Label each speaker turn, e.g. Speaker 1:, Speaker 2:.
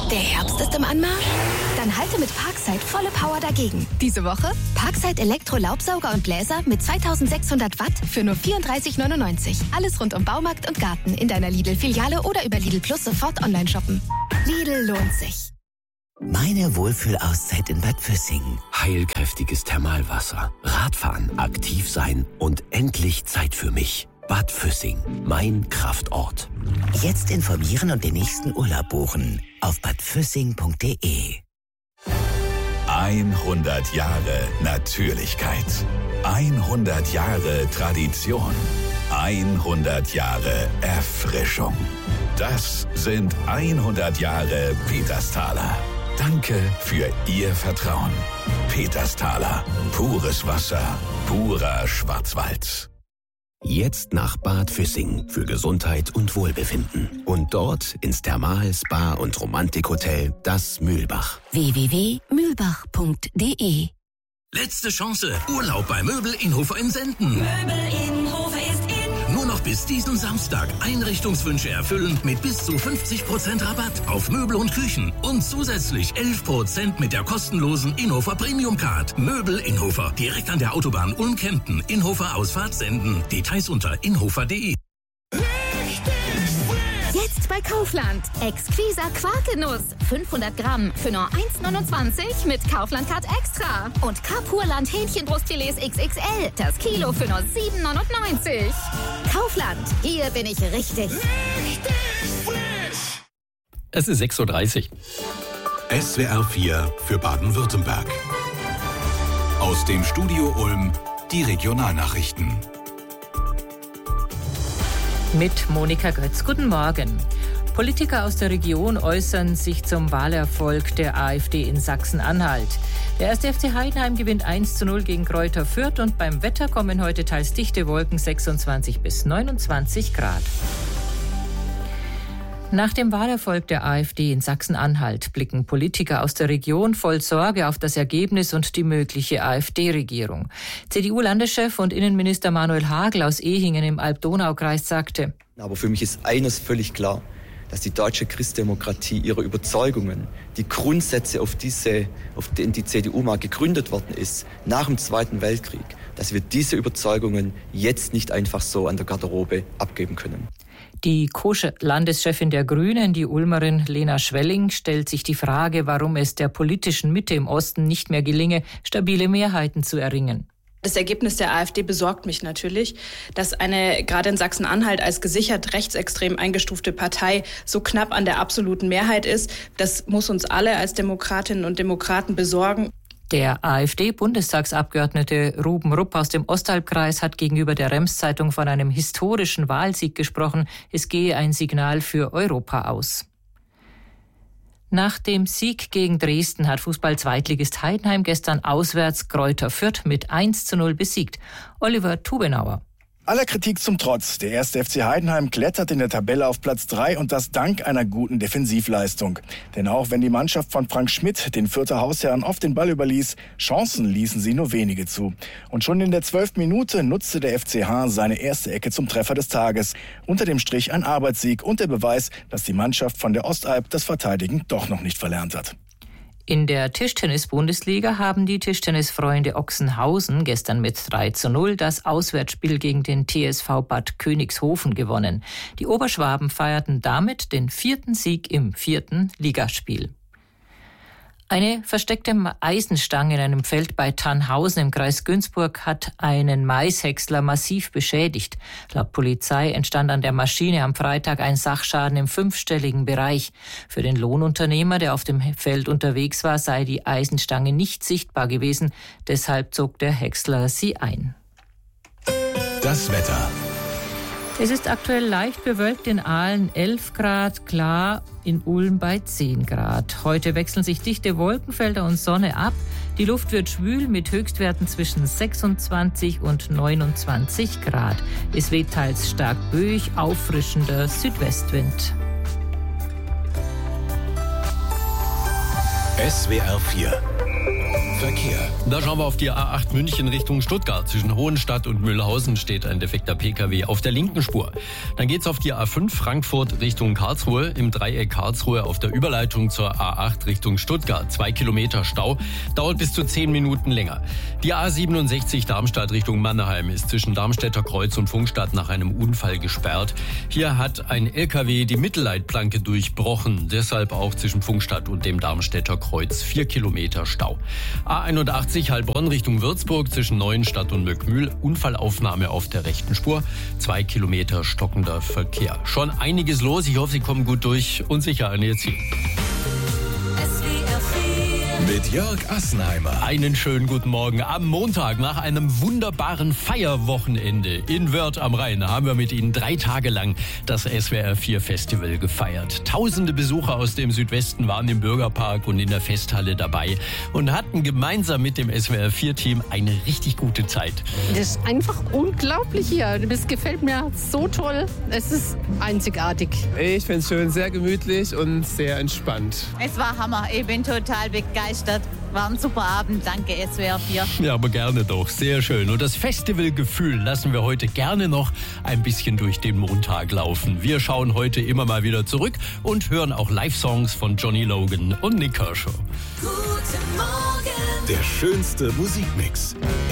Speaker 1: Der Herbst ist im Anmarsch? Dann halte mit Parkside volle Power dagegen. Diese Woche Parkside Elektro-Laubsauger und Bläser mit 2600 Watt für nur 34,99. Alles rund um Baumarkt und Garten in deiner Lidl-Filiale oder über Lidl Plus sofort online shoppen. Lidl lohnt sich.
Speaker 2: Meine Wohlfühlauszeit in Bad Füssing.
Speaker 3: Heilkräftiges Thermalwasser, Radfahren, aktiv sein und endlich Zeit für mich. Bad Füssing, mein Kraftort.
Speaker 2: Jetzt informieren und den nächsten Urlaub buchen auf badfüssing.de.
Speaker 4: 100 Jahre Natürlichkeit. 100 Jahre Tradition. 100 Jahre Erfrischung. Das sind 100 Jahre Petersthaler. Danke für Ihr Vertrauen. Petersthaler. Pures Wasser. Purer Schwarzwald.
Speaker 3: Jetzt nach Bad Füssing für Gesundheit und Wohlbefinden. Und dort ins Thermal-, Spa- und Romantikhotel Das Mühlbach.
Speaker 1: www.mühlbach.de.
Speaker 5: Letzte Chance. Urlaub bei Möbel Inhofer in Senden.
Speaker 6: Möbel Inhofer ist in.
Speaker 5: Nur noch bis diesen Samstag Einrichtungswünsche erfüllen mit bis zu 50% Rabatt auf Möbel und Küchen. Und zusätzlich 11% mit der kostenlosen Inhofer Premium Card. Möbel Inhofer. Direkt an der Autobahn Ulm-Kempten. Inhofer Ausfahrt Senden. Details unter inhofer.de.
Speaker 1: Jetzt bei Kaufland. Exquisa Quarkenuss. 500 Gramm für nur 1,29 mit Kaufland-Card Extra. Und Kapurland Hähnchenbrustfilets XXL. Das Kilo für nur 7,99. Kaufland. Hier bin ich richtig.
Speaker 7: Es ist 6:30 Uhr.
Speaker 4: SWR 4 für Baden-Württemberg. Aus dem Studio Ulm die Regionalnachrichten.
Speaker 8: Mit Monika Götz. Guten Morgen. Politiker aus der Region äußern sich zum Wahlerfolg der AfD in Sachsen-Anhalt. Der 1. FC Heidenheim gewinnt 1:0 gegen Greuther Fürth und beim Wetter kommen heute teils dichte Wolken, 26 bis 29 Grad. Nach dem Wahlerfolg der AfD in Sachsen-Anhalt blicken Politiker aus der Region voll Sorge auf das Ergebnis und die mögliche AfD-Regierung. CDU-Landeschef und Innenminister Manuel Hagel aus Ehingen im Alb-Donau-Kreis sagte:
Speaker 9: Aber für mich ist eines völlig klar, dass die deutsche Christdemokratie ihre Überzeugungen, die Grundsätze, auf denen die CDU mal gegründet worden ist, nach dem Zweiten Weltkrieg, dass wir diese Überzeugungen jetzt nicht einfach so an der Garderobe abgeben können.
Speaker 8: Die Landeschefin der Grünen, die Ulmerin Lena Schwelling, stellt sich die Frage, warum es der politischen Mitte im Osten nicht mehr gelinge, stabile Mehrheiten zu erringen.
Speaker 10: Das Ergebnis der AfD besorgt mich natürlich, dass eine gerade in Sachsen-Anhalt als gesichert rechtsextrem eingestufte Partei so knapp an der absoluten Mehrheit ist. Das muss uns alle als Demokratinnen und Demokraten besorgen.
Speaker 8: Der AfD-Bundestagsabgeordnete Ruben Rupp aus dem Ostalbkreis hat gegenüber der Rems-Zeitung von einem historischen Wahlsieg gesprochen. Es gehe ein Signal für Europa aus. Nach dem Sieg gegen Dresden hat Fußball-Zweitligist Heidenheim gestern auswärts Greuther Fürth mit 1:0 besiegt. Oliver Tubenauer.
Speaker 11: Aller Kritik zum Trotz. Der 1. FC Heidenheim klettert in der Tabelle auf Platz 3 und das dank einer guten Defensivleistung. Denn auch wenn die Mannschaft von Frank Schmidt den Fürther Hausherren oft den Ball überließ, Chancen ließen sie nur wenige zu. Und schon in der 12. Minute nutzte der FCH seine erste Ecke zum Treffer des Tages. Unter dem Strich ein Arbeitssieg und der Beweis, dass die Mannschaft von der Ostalb das Verteidigen doch noch nicht verlernt hat.
Speaker 8: In der Tischtennis-Bundesliga haben die Tischtennisfreunde Ochsenhausen gestern mit 3:0 das Auswärtsspiel gegen den TSV Bad Königshofen gewonnen. Die Oberschwaben feierten damit den 4. Sieg im 4. Ligaspiel. Eine versteckte Eisenstange in einem Feld bei Tannhausen im Kreis Günzburg hat einen Maishäcksler massiv beschädigt. Laut Polizei entstand an der Maschine am Freitag ein Sachschaden im 5-stelligen Bereich. Für den Lohnunternehmer, der auf dem Feld unterwegs war, sei die Eisenstange nicht sichtbar gewesen. Deshalb zog der Häcksler sie ein.
Speaker 4: Das Wetter.
Speaker 8: Es ist aktuell leicht bewölkt, in Aalen 11 Grad, klar in Ulm bei 10 Grad. Heute wechseln sich dichte Wolkenfelder und Sonne ab. Die Luft wird schwül mit Höchstwerten zwischen 26 und 29 Grad. Es weht teils stark böig, auffrischender Südwestwind.
Speaker 4: SWR 4 Verkehr.
Speaker 7: Da schauen wir auf die A8 München Richtung Stuttgart. Zwischen Hohenstadt und Mühlhausen steht ein defekter Pkw auf der linken Spur. Dann geht's auf die A5 Frankfurt Richtung Karlsruhe. Im Dreieck Karlsruhe auf der Überleitung zur A8 Richtung Stuttgart. 2 Kilometer Stau. Dauert bis zu 10 Minuten länger. Die A67 Darmstadt Richtung Mannheim ist zwischen Darmstädter Kreuz und Pfungstadt nach einem Unfall gesperrt. Hier hat ein LKW die Mittelleitplanke durchbrochen. Deshalb auch zwischen Pfungstadt und dem Darmstädter Kreuz 4 Kilometer Stau. A81 Heilbronn Richtung Würzburg zwischen Neuenstadt und Möckmühl. Unfallaufnahme auf der rechten Spur. 2 Kilometer stockender Verkehr. Schon einiges los. Ich hoffe, Sie kommen gut durch und sicher an Ihr Ziel.
Speaker 4: Mit Jörg Assenheimer.
Speaker 7: Einen schönen guten Morgen. Am Montag nach einem wunderbaren Feierwochenende in Wörth am Rhein haben wir mit Ihnen 3 Tage lang das SWR 4 Festival gefeiert. Tausende Besucher aus dem Südwesten waren im Bürgerpark und in der Festhalle dabei und hatten gemeinsam mit dem SWR 4 Team eine richtig gute Zeit.
Speaker 12: Das ist einfach unglaublich hier. Das gefällt mir so toll. Es ist einzigartig.
Speaker 13: Ich finde es schön, sehr gemütlich und sehr entspannt.
Speaker 14: Es war Hammer. Ich bin total begeistert. War ein super Abend, danke SWR 4.
Speaker 7: Ja, aber gerne doch, sehr schön. Und das Festivalgefühl lassen wir heute gerne noch ein bisschen durch den Montag laufen. Wir schauen heute immer mal wieder zurück und hören auch Live-Songs von Johnny Logan und Nick Kershaw.
Speaker 4: Guten Morgen. Der schönste Musikmix.